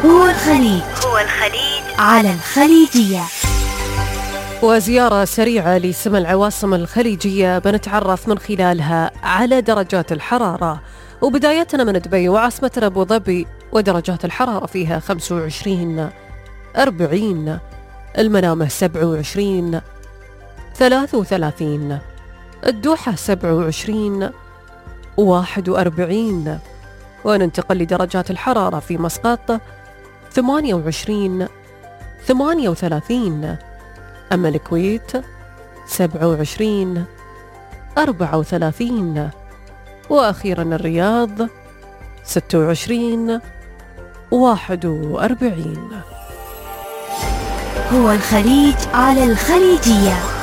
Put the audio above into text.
هو الخليج على الخليجية. وزيارة سريعة لسمى العواصم الخليجية بنتعرف من خلالها على درجات الحرارة، وبدايتنا من دبي وعاصمتنا أبو ظبي، ودرجات الحرارة فيها 25 40، المنامة 27 33، الدوحة 27 41، وننتقل لدرجات الحرارة في مسقط 28 38، أما الكويت 27 34، وأخيرا الرياض 26 41. هو الخليج على الخليجية.